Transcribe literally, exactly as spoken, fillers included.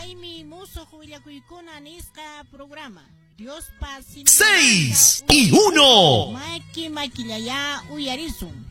Jaime Muso Jubilacuicuna Nisca programa. Dios paz. Seis y uno. Maki Maquillaya Uyarisun.